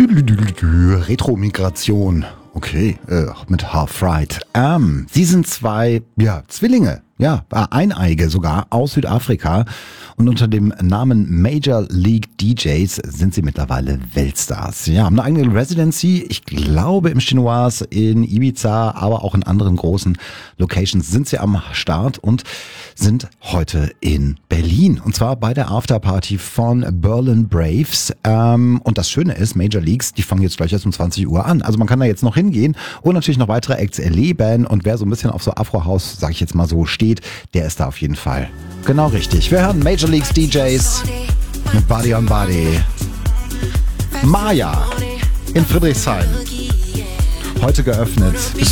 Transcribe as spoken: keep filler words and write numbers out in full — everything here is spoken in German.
Retro-Migration. Okay, äh, mit Half-Right. Ähm, sie sind zwei, ja, Zwillinge. Ja, Eineige sogar aus Südafrika. Und unter dem Namen Major League D Js sind sie mittlerweile Weltstars. Ja, haben eine eigene Residency. Ich glaube im Chinoise, in Ibiza, aber auch in anderen großen Locations sind sie am Start und sind heute in Berlin. Und zwar bei der Afterparty von Berlin Braves. Ähm, und das Schöne ist, Major Leagues, die fangen jetzt gleich erst um zwanzig Uhr an. Also man kann da jetzt noch hingehen und natürlich noch weitere Acts erleben. Und wer so ein bisschen auf so Afro-House, sag ich jetzt mal so, steht, der ist da auf jeden Fall genau richtig. Wir hören Major Leagues D Js mit Body on Body. Maya in Friedrichshain. Heute geöffnet bis